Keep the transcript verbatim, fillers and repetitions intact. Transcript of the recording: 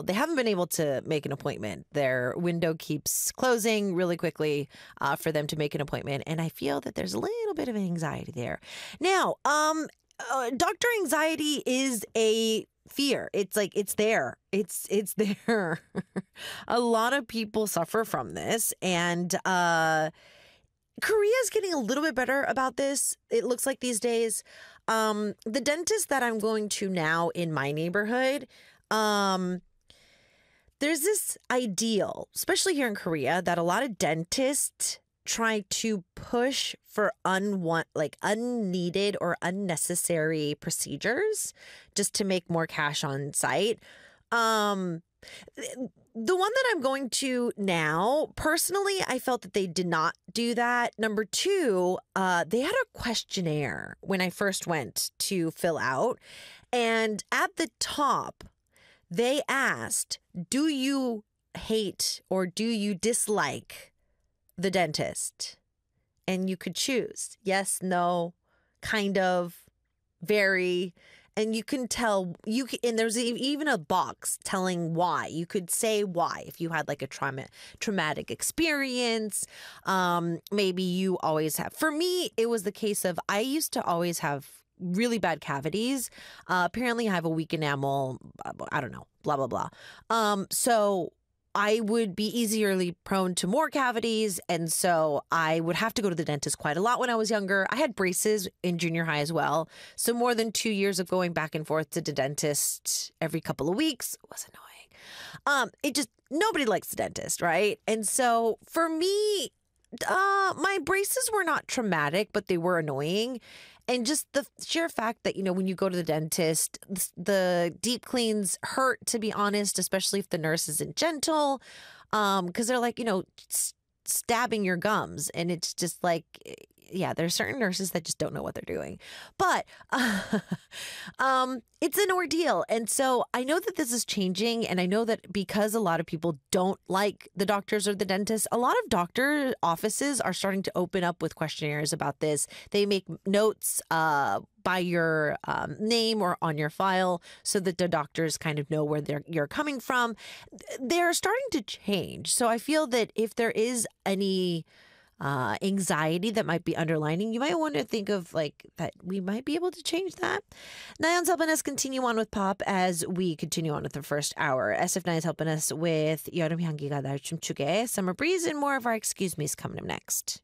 they haven't been able to make an appointment. Their window keeps closing really quickly uh, for them to make an appointment. And I feel that there's a little bit of anxiety there. Now, um, uh, doctor anxiety is a fear. It's like it's there. It's it's there. A lot of people suffer from this, and uh, Korea is getting a little bit better about this. It looks like these days. Um, the dentist that I'm going to now in my neighborhood, um, there's this ideal, especially here in Korea, that a lot of dentists try to push for unwant like unneeded or unnecessary procedures just to make more cash on site. Um, the one that I'm going to now, personally, I felt that they did not do that. Number two, uh, they had a questionnaire when I first went to fill out. And at the top, they asked, do you hate or do you dislike the dentist? And you could choose yes, no, kind of, very. And you can tell you can, and there's even a box telling why. You could say why if you had like a trauma, traumatic experience. Um, maybe you always have. For me, it was the case of I used to always have really bad cavities. Uh, apparently, I have a weak enamel. I don't know. Blah blah blah. Um, so. I would be easily prone to more cavities. And so I would have to go to the dentist quite a lot when I was younger. I had braces in junior high as well. So more than two years of going back and forth to the dentist every couple of weeks was annoying. Um, it just, nobody likes the dentist, right? And so for me, uh, my braces were not traumatic, but they were annoying. And just the sheer fact that, you know, when you go to the dentist, the deep cleans hurt, to be honest, especially if the nurse isn't gentle, um, because they're like, you know, stabbing your gums. And it's just like, yeah, there's certain nurses that just don't know what they're doing. But uh, um, it's an ordeal. And so I know that this is changing. And I know that because a lot of people don't like the doctors or the dentists, a lot of doctor offices are starting to open up with questionnaires about this. They make notes uh, by your um, name or on your file so that the doctors kind of know where they're, you're coming from. They're starting to change. So I feel that if there is any Uh, anxiety that might be underlining, you might want to think of like that we might be able to change that. Nayeon's helping us continue on with pop as we continue on with the first hour. S F nine is helping us with 여름 향기가 날 춤추게, Summer Breeze, and more of our excuse me's coming up next.